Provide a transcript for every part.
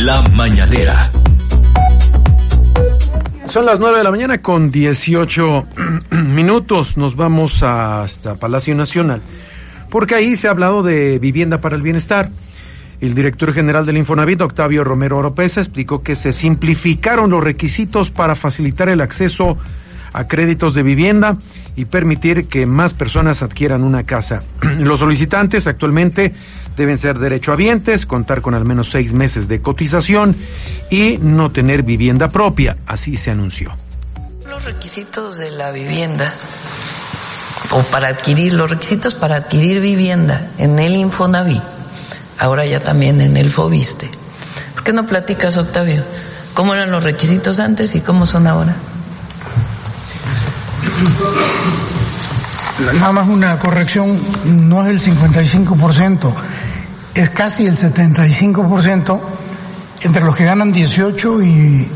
La Mañanera. Son las 9 de la mañana con 18 minutos. Nos vamos hasta Palacio Nacional, porque ahí se ha hablado de vivienda para el bienestar. El director general del Infonavit, Octavio Romero Oropesa, explicó que se simplificaron los requisitos para facilitar el acceso a créditos de vivienda y permitir que más personas adquieran una casa. Los solicitantes actualmente deben ser derechohabientes, contar con al menos 6 meses de cotización y no tener vivienda propia, así se anunció. Los requisitos de la vivienda o para adquirir, los requisitos para adquirir vivienda en el Infonavit, ahora ya también en el Foviste. ¿Por qué no platicas, Octavio? ¿Cómo eran los requisitos antes y cómo son ahora? Nada más una corrección, no es el 55%, es casi el 75% entre los que ganan 18 y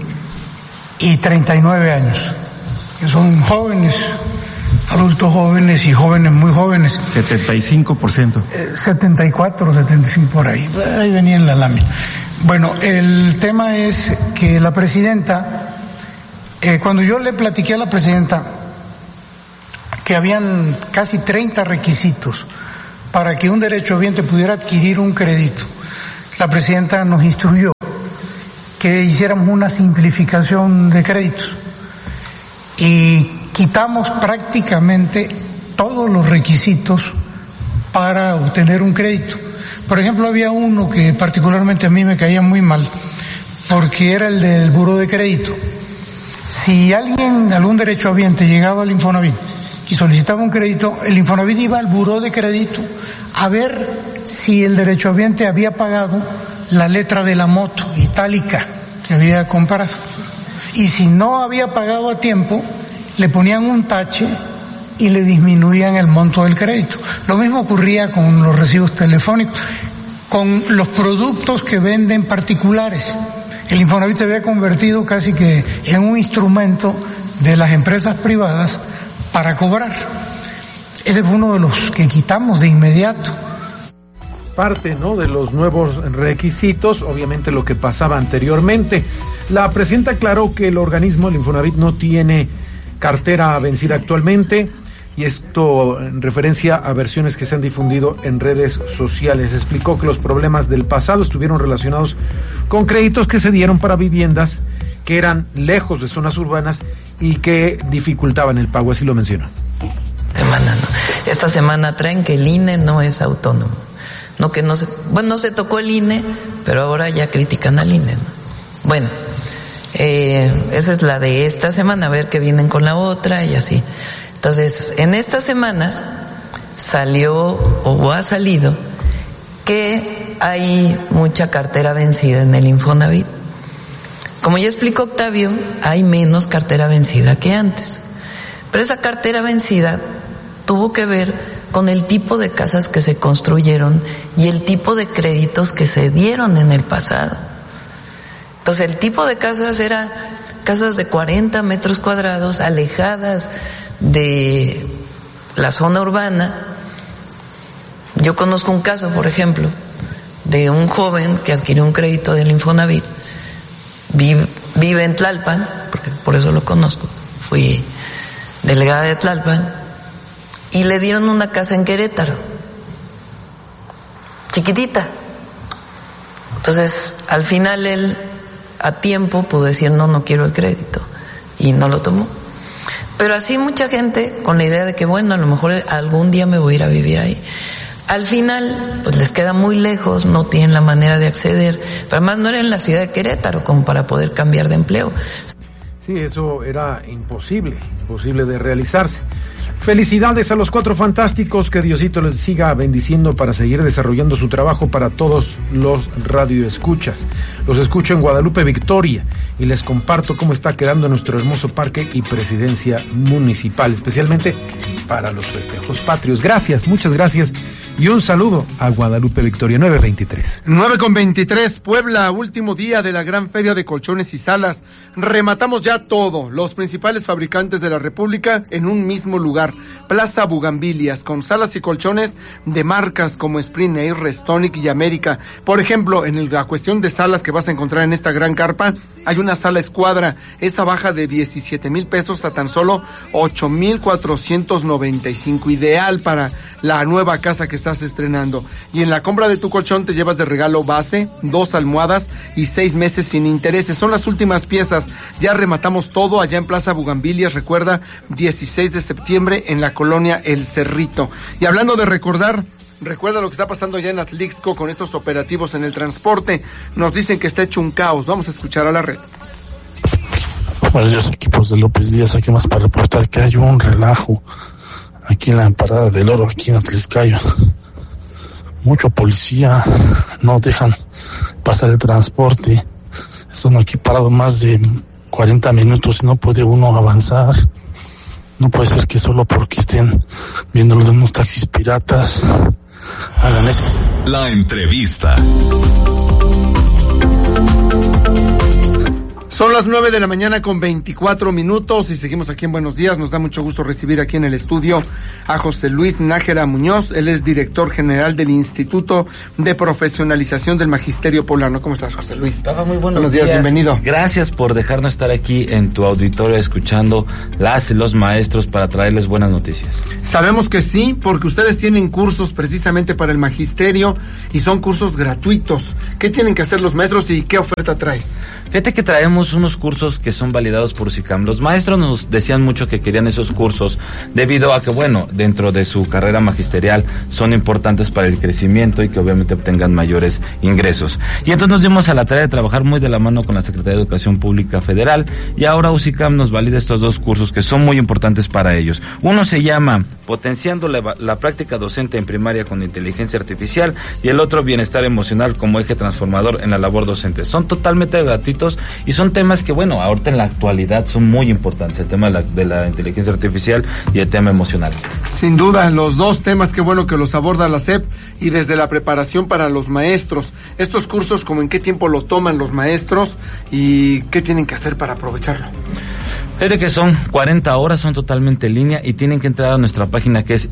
39 años, que son jóvenes, adultos jóvenes y jóvenes muy jóvenes. 75%. 74, 75 por ahí venía en la lámina. Bueno, el tema es que la presidenta, cuando yo le platiqué a la presidenta que habían casi 30 requisitos para que un derechohabiente pudiera adquirir un crédito, la presidenta nos instruyó que hiciéramos una simplificación de créditos y quitamos prácticamente todos los requisitos para obtener un crédito. Por ejemplo, había uno que particularmente a mí me caía muy mal, porque era el del buró de crédito. Si algún derechohabiente llegaba al Infonavit y solicitaba un crédito, el Infonavit iba al buró de crédito a ver si el derechohabiente había pagado la letra de la moto itálica que había comprado. Y si no había pagado a tiempo, le ponían un tache y le disminuían el monto del crédito. Lo mismo ocurría con los recibos telefónicos, con los productos que venden particulares. El Infonavit se había convertido casi que en un instrumento de las empresas privadas para cobrar. Ese fue uno de los que quitamos de inmediato. Parte, ¿no?, de los nuevos requisitos, obviamente lo que pasaba anteriormente. La presidenta aclaró que el organismo, el Infonavit, no tiene cartera vencida actualmente, y esto en referencia a versiones que se han difundido en redes sociales. Explicó que los problemas del pasado estuvieron relacionados con créditos que se dieron para viviendas que eran lejos de zonas urbanas y que dificultaban el pago, así lo mencionó. Esta semana traen que el INE no es autónomo. No se tocó el INE, pero ahora ya critican al INE, ¿no? Bueno, esa es la de esta semana, a ver qué vienen con la otra y así. Entonces, en estas semanas salió o ha salido que hay mucha cartera vencida en el Infonavit. Como ya explicó Octavio, hay menos cartera vencida que antes. Pero esa cartera vencida tuvo que ver con el tipo de casas que se construyeron y el tipo de créditos que se dieron en el pasado. Entonces, el tipo de casas era casas de 40 metros cuadrados, alejadas de la zona urbana. Yo conozco un caso, por ejemplo, de un joven que adquirió un crédito del Infonavit. Vive en Tlalpan, porque por eso lo conozco, fui delegada de Tlalpan, y le dieron una casa en Querétaro, chiquitita. Entonces, al final él, a tiempo, pudo decir no quiero el crédito, y no lo tomó. Pero así mucha gente, con la idea de que bueno, a lo mejor algún día me voy a ir a vivir ahí. Al final, pues les queda muy lejos, no tienen la manera de acceder, pero además no era en la ciudad de Querétaro como para poder cambiar de empleo. Sí, eso era imposible de realizarse. Felicidades a los 4 fantásticos, que Diosito les siga bendiciendo para seguir desarrollando su trabajo para todos los radioescuchas. Los escucho en Guadalupe Victoria y les comparto cómo está quedando nuestro hermoso parque y presidencia municipal, especialmente para los festejos patrios. Gracias, muchas gracias, Y un saludo a Guadalupe Victoria, 9:23. 9:23, Puebla, último día de la gran feria de colchones y salas. Rematamos ya todo, los principales fabricantes de la República en un mismo lugar. Plaza Bugambilias, con salas y colchones de marcas como Sprint Air, Restonic y América. Por ejemplo, en la cuestión de salas que vas a encontrar en esta gran carpa, hay una sala Escuadra, esa baja de 17,000 pesos a tan solo 8,495, ideal para la nueva casa que estás estrenando. Y en la compra de tu colchón te llevas de regalo base, 2 almohadas y 6 meses sin intereses. Son las últimas piezas. Ya rematamos todo allá en Plaza Bugambilias. Recuerda, 16 de septiembre en la colonia El Cerrito. Y hablando de recordar, recuerda lo que está pasando ya en Atlixco con estos operativos en el transporte. Nos dicen que está hecho un caos. Vamos a escuchar a la red. Buenos días, equipos de López Díaz, aquí más para reportar que hay un relajo aquí en la parada del Oro, aquí en Atlixcayo. Mucho policía, no dejan pasar el transporte. Están aquí parados más de 40 minutos y no puede uno avanzar. No puede ser que solo porque estén viendo los de unos taxis piratas hagan eso. La entrevista. Son las 9:24 y seguimos aquí en Buenos Días. Nos da mucho gusto recibir aquí en el estudio a José Luis Nájera Muñoz. Él es director general del Instituto de Profesionalización del Magisterio Poblano. ¿Cómo estás, José Luis? Rafa, muy buenos días. Bienvenido. Gracias por dejarnos estar aquí en tu auditorio escuchando las y los maestros para traerles buenas noticias. Sabemos que sí, porque ustedes tienen cursos precisamente para el magisterio y son cursos gratuitos. ¿Qué tienen que hacer los maestros y qué oferta traes? Fíjate que traemos unos cursos que son validados por UCICAM. Los maestros nos decían mucho que querían esos cursos debido a que, bueno, dentro de su carrera magisterial son importantes para el crecimiento y que obviamente obtengan mayores ingresos. Y entonces nos dimos a la tarea de trabajar muy de la mano con la Secretaría de Educación Pública Federal y ahora UCICAM nos valida estos dos cursos que son muy importantes para ellos. Uno se llama Potenciando la práctica docente en primaria con inteligencia artificial y el otro Bienestar emocional como eje transformador en la labor docente. Son totalmente gratuitos y son temas que, bueno, ahorita en la actualidad son muy importantes, el tema de la inteligencia artificial y el tema emocional. Sin duda, los dos temas, qué bueno que los aborda la SEP y desde la preparación para los maestros. Estos cursos, ¿como en qué tiempo lo toman los maestros y qué tienen que hacer para aprovecharlo? Es de que son 40 horas, son totalmente en línea y tienen que entrar a nuestra página que es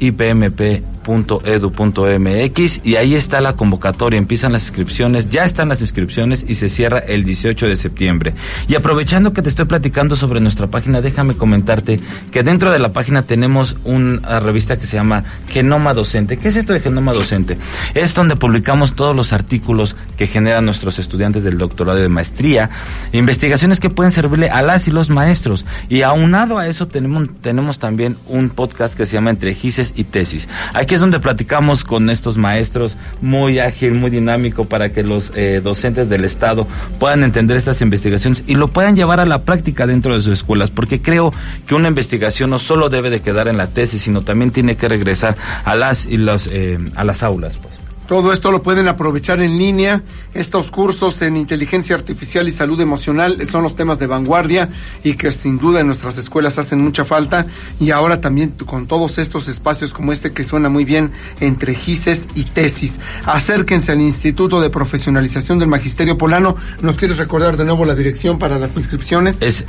ipmp.edu.mx y ahí está la convocatoria, empiezan las inscripciones, ya están las inscripciones y se cierra el 18 de septiembre. Y aprovechando que te estoy platicando sobre nuestra página, déjame comentarte que dentro de la página tenemos una revista que se llama Genoma Docente. ¿Qué es esto de Genoma Docente? Es donde publicamos todos los artículos que generan nuestros estudiantes del doctorado y de maestría, investigaciones que pueden servirle a las y los maestros. Y aunado a eso tenemos también un podcast que se llama Entre Gises y Tesis. Aquí es donde platicamos con estos maestros, muy ágil, muy dinámico, para que los docentes del Estado puedan entender estas investigaciones y lo puedan llevar a la práctica dentro de sus escuelas, porque creo que una investigación no solo debe de quedar en la tesis, sino también tiene que regresar a las aulas, pues. Todo esto lo pueden aprovechar en línea. Estos cursos en inteligencia artificial y salud emocional son los temas de vanguardia y que sin duda en nuestras escuelas hacen mucha falta. Y ahora también con todos estos espacios como este que suena muy bien, Entre Gises y Tesis. Acérquense al Instituto de Profesionalización del Magisterio Poblano. ¿Nos quieres recordar de nuevo la dirección para las inscripciones? Es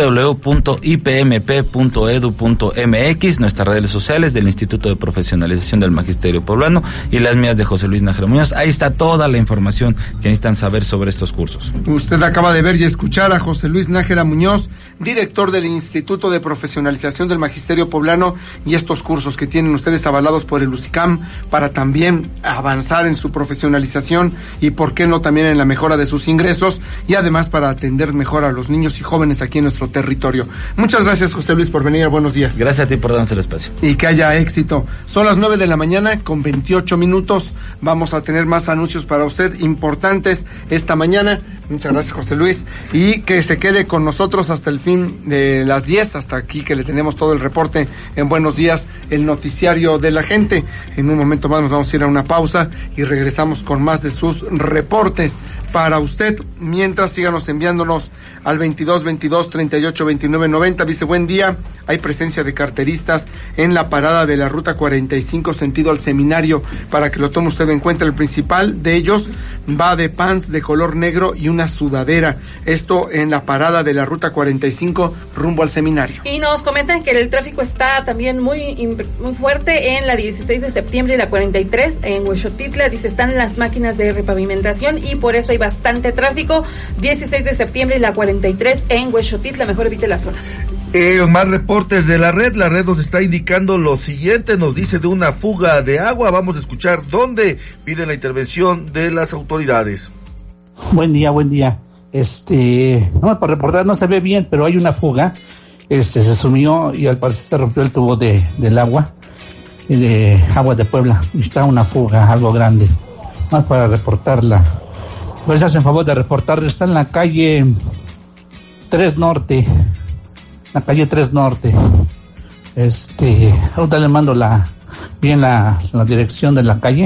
www.ipmp.edu.mx, nuestras redes sociales del Instituto de Profesionalización del Magisterio Poblano y las mías de José Luis Nájera Muñoz. Ahí está toda la información que necesitan saber sobre estos cursos. Usted acaba de ver y escuchar a José Luis Nájera Muñoz, director del Instituto de Profesionalización del Magisterio Poblano, y estos cursos que tienen ustedes avalados por el UCICAM para también avanzar en su profesionalización y por qué no también en la mejora de sus ingresos y además para atender mejor a los niños y jóvenes aquí en nuestro territorio. Muchas gracias, José Luis, por venir. Buenos días. Gracias a ti por darnos el espacio. Y que haya éxito. Son las 9:28 a.m. Vamos a tener más anuncios para usted importantes esta mañana. Muchas gracias, José Luis. Y que se quede con nosotros hasta el fin de las 10, hasta aquí que le tenemos todo el reporte en Buenos Días, el noticiario de la gente. En un momento más nos vamos a ir a una pausa y regresamos con más de sus reportes. para usted. Mientras, síganos enviándonos al 2222-382990. Dice, buen día, hay presencia de carteristas en la parada de la ruta 45 sentido al seminario, para que lo tome usted en cuenta. El principal de ellos va de pants de color negro y una sudadera. Esto en la parada de la ruta 45 rumbo al seminario. Y nos comentan que el tráfico está también muy fuerte en la 16 de septiembre y la 43 en Huexotitla. Dice, están las máquinas de repavimentación y por eso hay bastante tráfico. 16 de septiembre y la 43 en Huexotitla, mejor evite la zona. Más reportes de la red nos está indicando lo siguiente, nos dice de una fuga de agua. Vamos a escuchar dónde pide la intervención de las autoridades. Buen día. No, para reportar no se ve bien, pero hay una fuga. Se sumió y al parecer se rompió el tubo del agua, de agua de Puebla. Está una fuga, algo grande. Más para reportarla. Pues hacen favor de reportar, está en la calle 3 Norte. La calle 3 Norte. Ahorita le mando la dirección de la calle.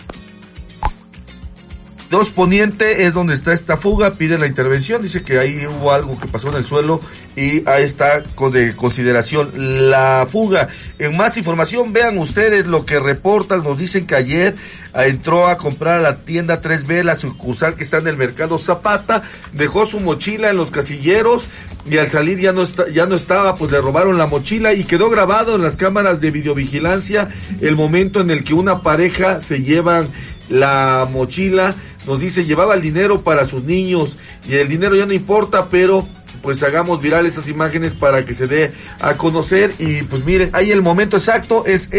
2 Poniente es donde está esta fuga, pide la intervención, dice que ahí hubo algo que pasó en el suelo y ahí está de consideración la fuga. En más información, vean ustedes lo que reportan, nos dicen que ayer entró a comprar a la tienda 3B, la sucursal que está en el mercado Zapata, dejó su mochila en los casilleros y al salir ya no estaba, pues le robaron la mochila y quedó grabado en las cámaras de videovigilancia el momento en el que una pareja se llevan la mochila. Nos dice, llevaba el dinero para sus niños y el dinero ya no importa, pero pues hagamos viral esas imágenes para que se dé a conocer. Y pues miren, ahí el momento exacto es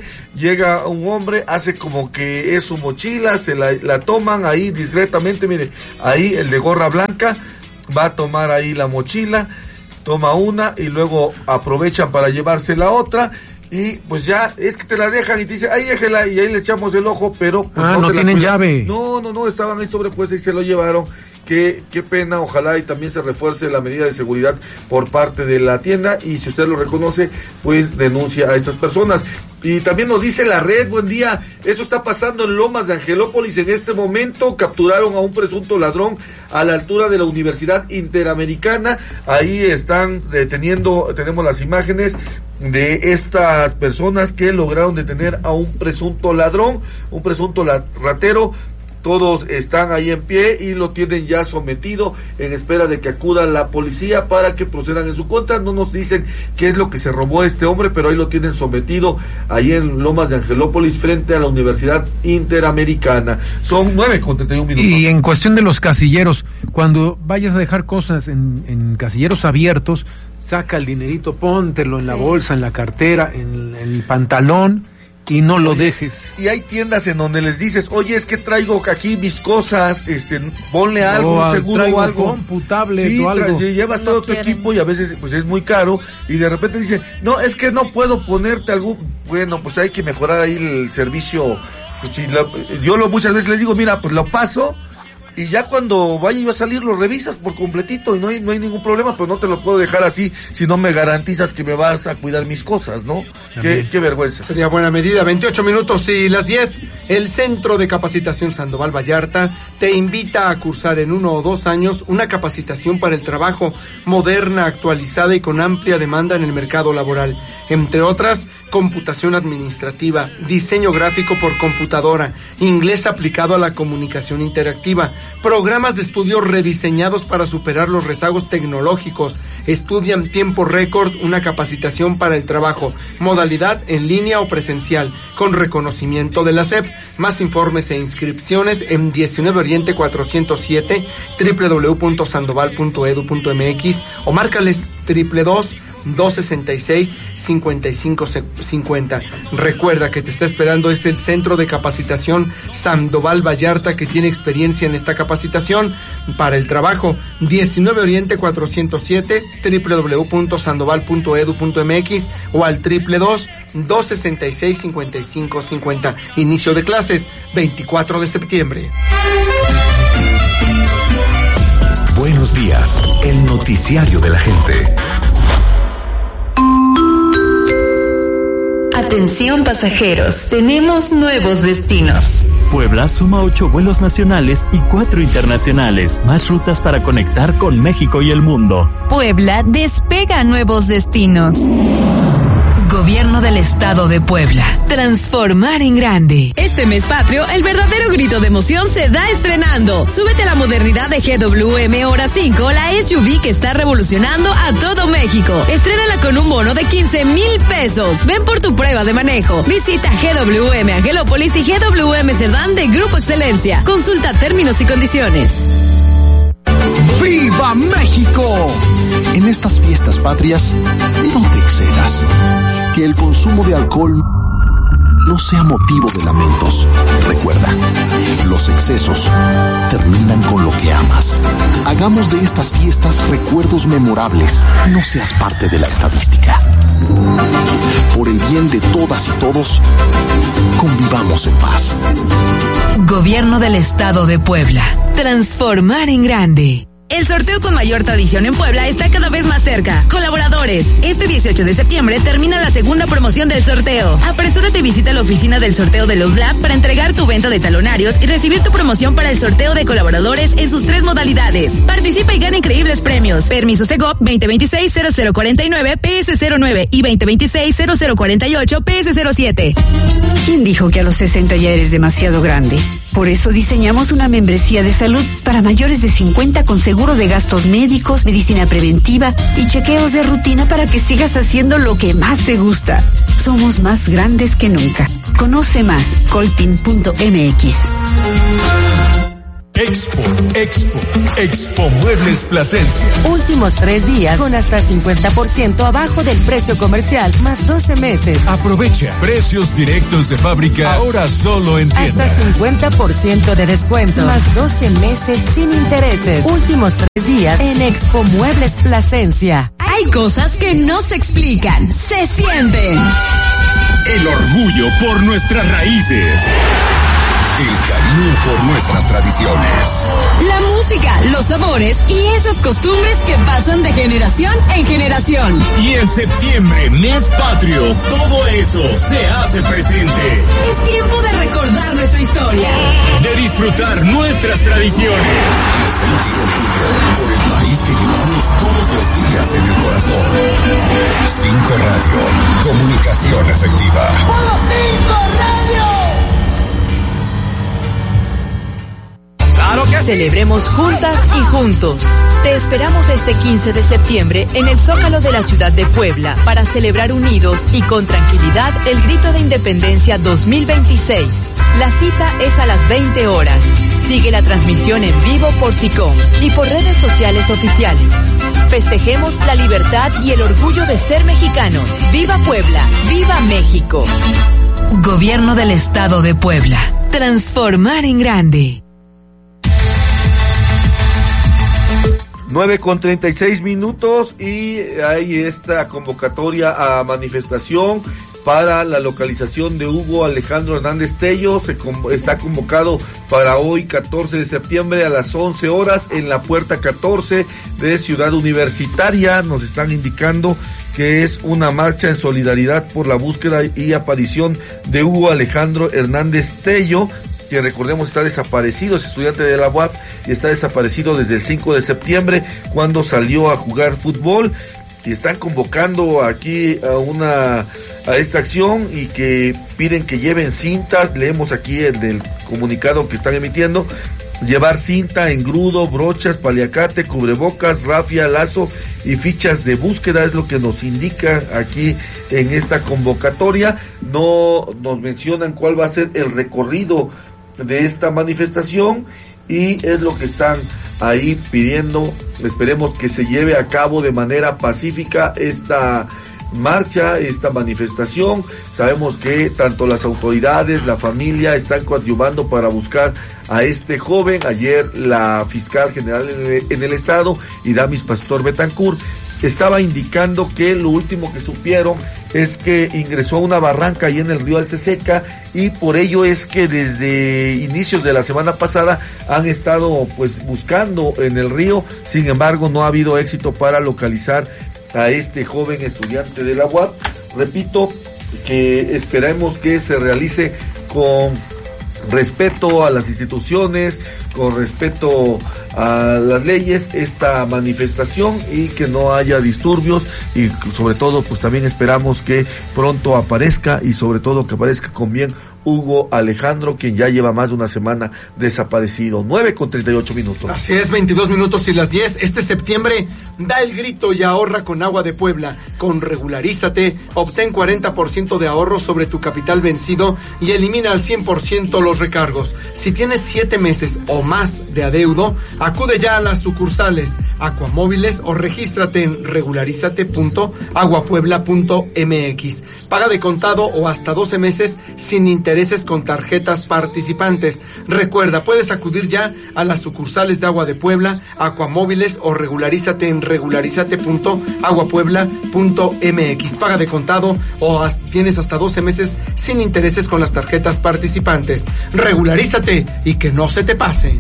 llega un hombre, hace como que es su mochila, se la toman ahí discretamente, miren, ahí el de gorra blanca va a tomar ahí la mochila, toma una y luego aprovechan para llevarse la otra. Y pues ya, es que te la dejan y te dicen, ahí déjela, y ahí le echamos el ojo, pero pues no tienen llave. No, estaban ahí sobrepuestos y se lo llevaron. Qué pena, ojalá y también se refuerce la medida de seguridad por parte de la tienda, y si usted lo reconoce, pues denuncia a estas personas. Y también nos dice la red, buen día, esto está pasando en Lomas de Angelópolis en este momento, capturaron a un presunto ladrón a la altura de la Universidad Interamericana, ahí están deteniendo, tenemos las imágenes de estas personas que lograron detener a un presunto ladrón, un presunto ratero. Todos están ahí en pie y lo tienen ya sometido en espera de que acuda la policía para que procedan en su contra. No nos dicen qué es lo que se robó este hombre, pero ahí lo tienen sometido ahí en Lomas de Angelópolis frente a la Universidad Interamericana. Son 9:31 minutos. Y en cuestión de los casilleros, cuando vayas a dejar cosas en casilleros abiertos, saca el dinerito, póntelo en la bolsa, en la cartera, en el pantalón, y no lo dejes. Y hay tiendas en donde les dices, oye, es que traigo aquí mis cosas, ponle algo, un seguro o algo. Computable o algo. Llevas todo tu equipo y a veces pues es muy caro y de repente dicen, no, es que no puedo ponerte algún, bueno, pues hay que mejorar ahí el servicio. Pues, muchas veces les digo, mira, pues lo paso. Y ya cuando vaya a salir lo revisas por completito y no hay ningún problema, pero no te lo puedo dejar así si no me garantizas que me vas a cuidar mis cosas, ¿no? Qué vergüenza. Sería buena medida. 28 minutos y las 10. El Centro de Capacitación Sandoval Vallarta te invita a cursar en 1 o 2 años una capacitación para el trabajo moderna, actualizada y con amplia demanda en el mercado laboral. Entre otras, computación administrativa, diseño gráfico por computadora, inglés aplicado a la comunicación interactiva, programas de estudio rediseñados para superar los rezagos tecnológicos. Estudia en tiempo récord una capacitación para el trabajo, modalidad en línea o presencial, con reconocimiento de la SEP. Más informes e inscripciones en 19 Oriente 407, www.sandoval.edu.mx o márcales 266-5550. Recuerda que te está esperando el Centro de Capacitación Sandoval Vallarta, que tiene experiencia en esta capacitación para el trabajo. 19 Oriente 407, www.sandoval.edu.mx o al 222-266-5550. Inicio de clases 24 de septiembre. Buenos días, el noticiario de la gente. Atención pasajeros, tenemos nuevos destinos. Puebla suma 8 vuelos nacionales y 4 internacionales, más rutas para conectar con México y el mundo. Puebla despega a nuevos destinos. Gobierno del Estado de Puebla. Transformar en grande. Este mes patrio, el verdadero grito de emoción se da estrenando. Súbete a la modernidad de GWM Hora 5, la SUV que está revolucionando a todo México. Estrénala con un bono de 15,000 pesos. Ven por tu prueba de manejo. Visita GWM Angelópolis y GWM Cerdán de Grupo Excelencia. Consulta términos y condiciones. ¡Viva México! En estas fiestas patrias, no te excedas. Que el consumo de alcohol no sea motivo de lamentos. Recuerda, los excesos terminan con lo que amas. Hagamos de estas fiestas recuerdos memorables. No seas parte de la estadística. Por el bien de todas y todos, convivamos en paz. Gobierno del Estado de Puebla. Transformar en grande. El sorteo con mayor tradición en Puebla está cada vez más cerca. Colaboradores, este 18 de septiembre termina la segunda promoción del sorteo. Apresúrate y visita la oficina del sorteo de los Lab para entregar tu venta de talonarios y recibir tu promoción para el sorteo de colaboradores en sus 3 modalidades. Participa y gana increíbles premios. Permiso Segov 2026-0049 PS09 y 2026-0048 PS07. ¿Quién dijo que a los 60 ya eres demasiado grande? Por eso diseñamos una membresía de salud para mayores de 50 con seguro de gastos médicos, medicina preventiva y chequeos de rutina para que sigas haciendo lo que más te gusta. Somos más grandes que nunca. Conoce más, coltin.mx. Expo Muebles Plasencia. Últimos 3 días con hasta 50% abajo del precio comercial, más 12 meses. Aprovecha precios directos de fábrica, ahora solo en tienda. Hasta 50% de descuento, más 12 meses sin intereses. Últimos 3 días en Expo Muebles Plasencia. Hay cosas que no se explican, se sienten. El orgullo por nuestras raíces. El cariño por nuestras tradiciones. La música, los sabores y esas costumbres que pasan de generación en generación. Y en septiembre, mes patrio, todo eso se hace presente. Es tiempo de recordar nuestra historia. De disfrutar nuestras tradiciones. Y sentir orgullo por el país que llevamos todos los días en el corazón. 5 Radio, comunicación efectiva. ¡Polo 5 Radio! Celebremos juntas y juntos. Te esperamos este 15 de septiembre en el Zócalo de la ciudad de Puebla para celebrar unidos y con tranquilidad el Grito de Independencia 2026. La cita es a las 20 horas. Sigue la transmisión en vivo por SICOM y por redes sociales oficiales. Festejemos la libertad y el orgullo de ser mexicanos. ¡Viva Puebla! ¡Viva México! Gobierno del Estado de Puebla. Transformar en grande. 9:36 y hay esta convocatoria a manifestación para la localización de Hugo Alejandro Hernández Tello. Está convocado para hoy 14 de septiembre a las 11 horas en la puerta 14 de Ciudad Universitaria. Nos están indicando que es una marcha en solidaridad por la búsqueda y aparición de Hugo Alejandro Hernández Tello, que recordemos está desaparecido, es estudiante de la UAP y está desaparecido desde el 5 de septiembre cuando salió a jugar fútbol, y están convocando aquí a esta acción y que piden que lleven cintas. Leemos aquí el del comunicado que están emitiendo: llevar cinta, engrudo, brochas, paliacate, cubrebocas, rafia, lazo y fichas de búsqueda, es lo que nos indica aquí en esta convocatoria. No nos mencionan cuál va a ser el recorrido de esta manifestación y es lo que están ahí pidiendo. Esperemos que se lleve a cabo de manera pacífica esta marcha, esta manifestación. Sabemos que tanto las autoridades, la familia están coadyuvando para buscar a este joven. Ayer la fiscal general en el estado, Idamis Pastor Betancourt, estaba indicando que lo último que supieron es que ingresó a una barranca ahí en el río Alceseca, y por ello es que desde inicios de la semana pasada han estado pues buscando en el río. Sin embargo, no ha habido éxito para localizar a este joven estudiante de la UAP. Repito que esperemos que se realice con respeto a las instituciones, con respeto a las leyes, esta manifestación, y que no haya disturbios, y sobre todo pues también esperamos que pronto aparezca, y sobre todo que aparezca con bien Hugo Alejandro, quien ya lleva más de una semana desaparecido. 9:38. Así es, 22 minutos y las 10. Este septiembre da el grito y ahorra con Agua de Puebla. Con Regularízate, obtén 40% de ahorro sobre tu capital vencido y elimina al 100% los recargos. Si tienes 7 meses o más de adeudo, acude ya a las sucursales Acuamóviles o regístrate en regularizate.aguapuebla.mx. Paga de contado o hasta 12 meses sin intereses con tarjetas participantes. Recuerda, puedes acudir ya a las sucursales de Agua de Puebla, Acuamóviles o regularízate en regularizate.aguapuebla.mx. Paga de contado o tienes hasta 12 meses sin intereses con las tarjetas participantes. Regularízate y que no se te pase.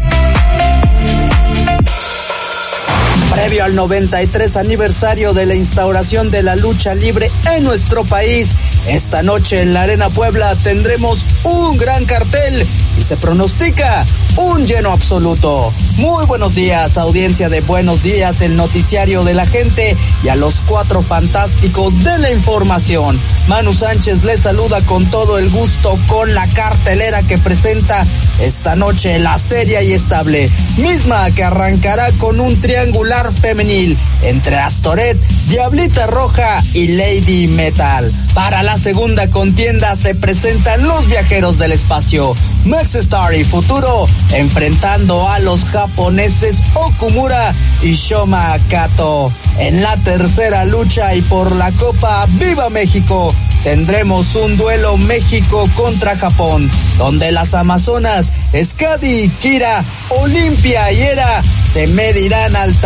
Previo al 93 aniversario de la instauración de la lucha libre en nuestro país, esta noche en la Arena Puebla tendremos un gran cartel y se pronostica un lleno absoluto. Muy buenos días, audiencia de Buenos Días, el noticiario de la gente, y a los 4 fantásticos de la información. Manu Sánchez les saluda con todo el gusto con la cartelera que presenta esta noche la seria y estable, misma que arrancará con un triangular femenil entre Astoret, Diablita Roja y Lady Metal. Para la segunda contienda se presentan los viajeros del espacio, Max Star y Futuro, enfrentando a los japoneses Okumura y Shoma Kato. En la tercera lucha y por la Copa Viva México, tendremos un duelo México contra Japón, donde las amazonas Skadi, Kira, Olimpia y Era se medirán al